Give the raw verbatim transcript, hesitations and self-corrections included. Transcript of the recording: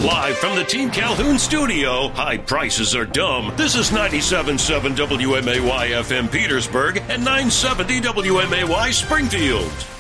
Live from the Team Calhoun studio, high prices are dumb. This is ninety-seven point seven W M A Y F M Petersburg and nine seventy W M A Y Springfield.